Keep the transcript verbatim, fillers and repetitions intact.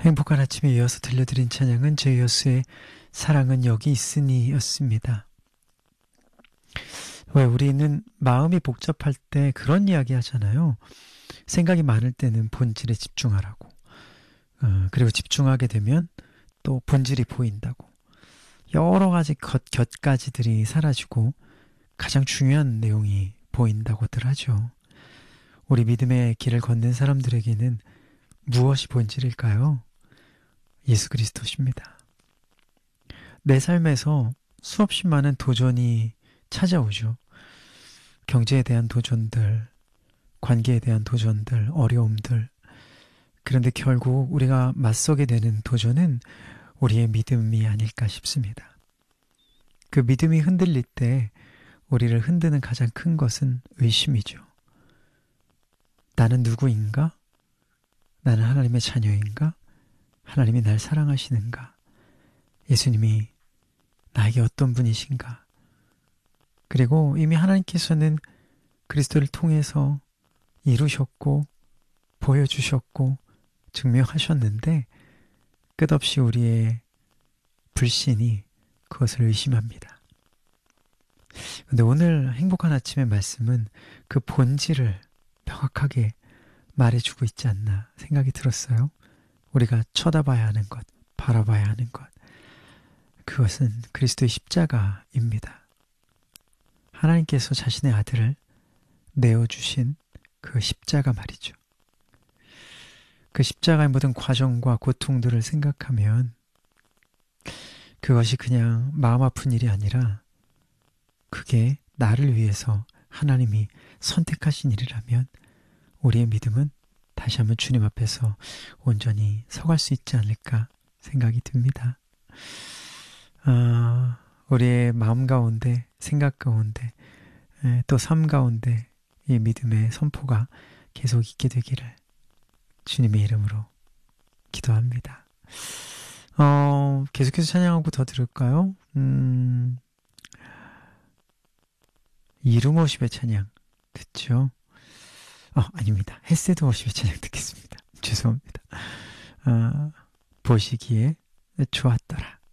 행복한 아침에 이어서 들려드린 찬양은 제이어스의 사랑은 여기 있으니 였습니다. 왜 우리는 마음이 복잡할 때 그런 이야기 하잖아요. 생각이 많을 때는 본질에 집중하라고. 어, 그리고 집중하게 되면 또 본질이 보인다고. 여러 가지 겉, 곁가지들이 사라지고 가장 중요한 내용이 보인다고들 하죠. 우리 믿음의 길을 걷는 사람들에게는 무엇이 본질일까요? 예수 그리스도십니다. 내 삶에서 수없이 많은 도전이 찾아오죠. 경제에 대한 도전들, 관계에 대한 도전들, 어려움들. 그런데 결국 우리가 맞서게 되는 도전은 우리의 믿음이 아닐까 싶습니다. 그 믿음이 흔들릴 때 우리를 흔드는 가장 큰 것은 의심이죠. 나는 누구인가? 나는 하나님의 자녀인가? 하나님이 날 사랑하시는가? 예수님이 나에게 어떤 분이신가? 그리고 이미 하나님께서는 그리스도를 통해서 이루셨고 보여주셨고 증명하셨는데 끝없이 우리의 불신이 그것을 의심합니다. 근데 오늘 행복한 아침의 말씀은 그 본질을 명확하게 말해주고 있지 않나 생각이 들었어요. 우리가 쳐다봐야 하는 것, 바라봐야 하는 것, 그것은 그리스도의 십자가입니다. 하나님께서 자신의 아들을 내어주신 그 십자가 말이죠. 그 십자가의 모든 과정과 고통들을 생각하면 그것이 그냥 마음 아픈 일이 아니라 그게 나를 위해서 하나님이 선택하신 일이라면 우리의 믿음은 다시 한번 주님 앞에서 온전히 서갈 수 있지 않을까 생각이 듭니다. 아, 우리의 마음 가운데, 생각 가운데, 또 삶 가운데 이 믿음의 선포가 계속 있게 되기를 주님의 이름으로 기도합니다. 어, 계속해서 찬양하고 더 들을까요? 음, 이룸 워십의 찬양 듣죠? 어, 아닙니다. 햇세드 워십의 찬양 듣겠습니다. 죄송합니다. 어, 보시기에 좋았더라.